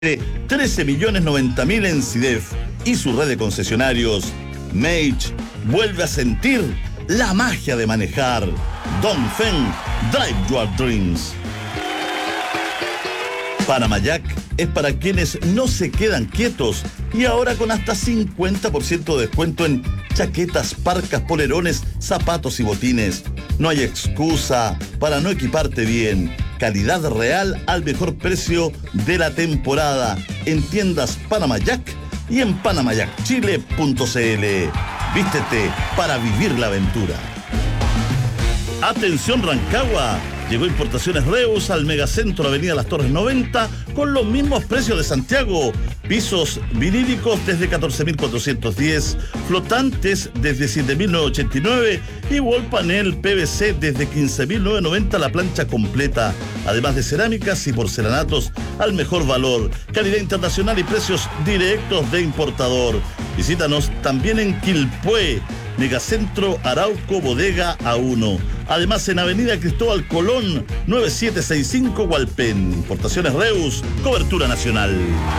13.090.000 en CIDEF y su red de concesionarios. Mage vuelve a sentir la magia de manejar. Dongfeng, drive your dreams. Panamayac es para quienes no se quedan quietos y ahora con hasta 50% de descuento en chaquetas, parcas, polerones, zapatos y botines. No hay excusa para no equiparte bien. Calidad real al mejor precio de la temporada en tiendas Panamayac y en panamayacchile.cl. Vístete para vivir la aventura. Atención Rancagua, llegó Importaciones Reus al Megacentro Avenida Las Torres 90 con los mismos precios de Santiago. Pisos vinílicos desde 14.410, flotantes desde 7.989 y wall panel PVC desde 15.990 la plancha completa. Además de cerámicas y porcelanatos al mejor valor, calidad internacional y precios directos de importador. Visítanos también en Quilpué, Megacentro Arauco Bodega A1. Además en Avenida Cristóbal Colón 9765 Hualpén. Importaciones Reus, cobertura nacional.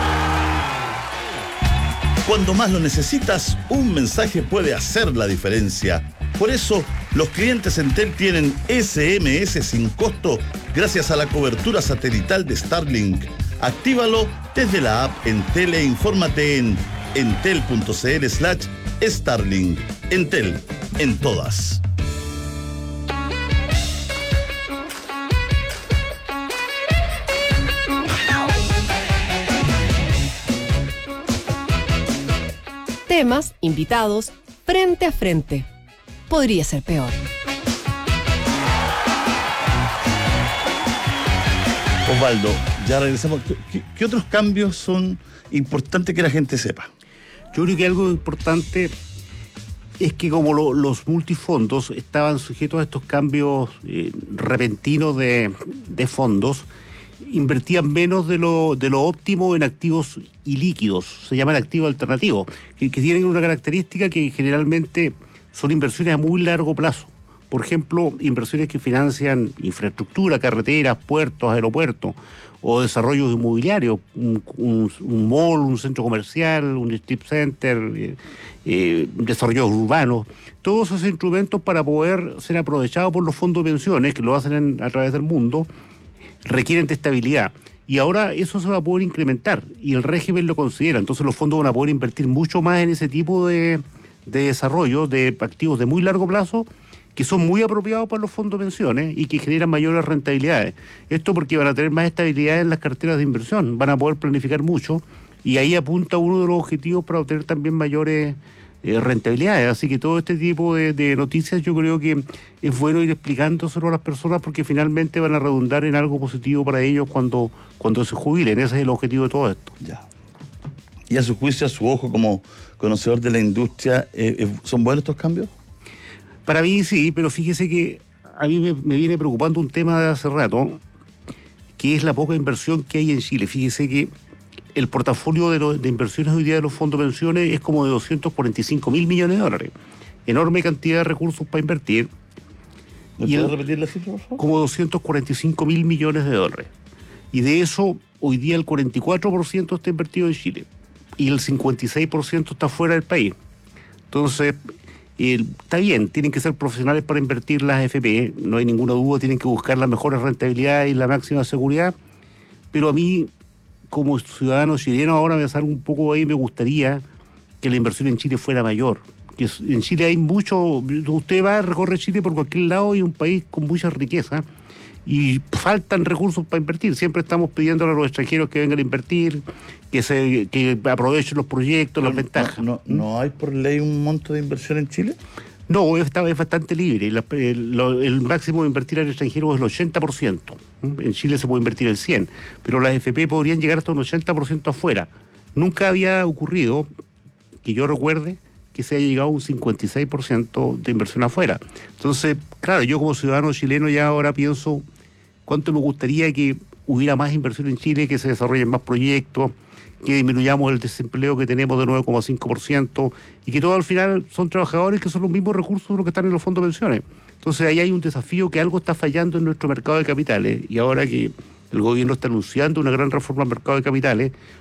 Cuando más lo necesitas, un mensaje puede hacer la diferencia. Por eso, los clientes Entel tienen SMS sin costo gracias a la cobertura satelital de Starlink. Actívalo desde la app Entel e infórmate en entel.cl/Starlink. Entel, en todas. Temas, invitados, frente a frente. Podría ser peor. Osvaldo, ya regresamos. ¿Qué otros cambios son importantes que la gente sepa? Yo creo que algo importante es que como los multifondos estaban sujetos a estos cambios repentinos de fondos, invertían menos de lo óptimo en activos ilíquidos, se llaman activos alternativos, que tienen una característica que generalmente son inversiones a muy largo plazo. Por ejemplo, inversiones que financian infraestructura, carreteras, puertos, aeropuertos, o desarrollos inmobiliarios, un mall, un centro comercial, un strip center, desarrollos urbanos. Todos esos instrumentos para poder ser aprovechados por los fondos de pensiones, que lo hacen a través del mundo, requieren de estabilidad. Y ahora eso se va a poder incrementar y el régimen lo considera. Entonces los fondos van a poder invertir mucho más en ese tipo de desarrollo de activos de muy largo plazo que son muy apropiados para los fondos de pensiones y que generan mayores rentabilidades. Esto porque van a tener más estabilidad en las carteras de inversión, van a poder planificar mucho y ahí apunta uno de los objetivos para obtener también mayores rentabilidades. Así que todo este tipo de noticias yo creo que es bueno ir explicándoselo a las personas porque finalmente van a redundar en algo positivo para ellos cuando se jubilen. Ese es el objetivo de todo esto. Ya. Y a su juicio, a su ojo como conocedor de la industria, ¿son buenos estos cambios? Para mí sí, pero fíjese que a mí me viene preocupando un tema de hace rato, que es la poca inversión que hay en Chile. Fíjese que el portafolio de inversiones hoy día de los fondos de pensiones es como de 245.000 millones de dólares. Enorme cantidad de recursos para invertir. ¿Me puedes repetir la cifra, por favor? Como 245.000 millones de dólares. Y de eso, hoy día el 44% está invertido en Chile. Y el 56% está fuera del país. Entonces, está bien, tienen que ser profesionales para invertir las AFP, no hay ninguna duda, tienen que buscar las mejores rentabilidades y la máxima seguridad, pero a mí, como ciudadano chileno, ahora me sale un poco ahí, me gustaría que la inversión en Chile fuera mayor. Que en Chile hay mucho, usted va a recorrer Chile por cualquier lado y es un país con mucha riqueza y faltan recursos para invertir. Siempre estamos pidiéndole a los extranjeros que vengan a invertir, que aprovechen los proyectos, las ventajas. ¿No hay por ley un monto de inversión en Chile? No, es bastante libre. El máximo de invertir al extranjero es el 80%. En Chile se puede invertir el 100%, pero las FP podrían llegar hasta un 80% afuera. Nunca había ocurrido, que yo recuerde, que se haya llegado a un 56% de inversión afuera. Entonces, claro, yo como ciudadano chileno ya ahora pienso cuánto me gustaría que hubiera más inversión en Chile, que se desarrollen más proyectos, que disminuyamos el desempleo que tenemos de 9,5% y que todo al final son trabajadores que son los mismos recursos de los que están en los fondos de pensiones. Entonces ahí hay un desafío que algo está fallando en nuestro mercado de capitales y ahora que el gobierno está anunciando una gran reforma al mercado de capitales,